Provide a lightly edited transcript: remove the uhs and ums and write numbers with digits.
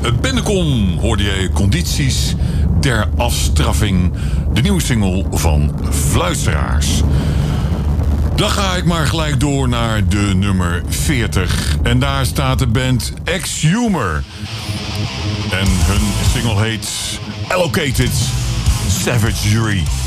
Bennekom hoorde je Condities ter afstraffing. De nieuwe single van Fluisteraars. Dan ga ik maar gelijk door naar de nummer 40. En daar staat de band Exhumer. En hun single heet Allocated Savagery.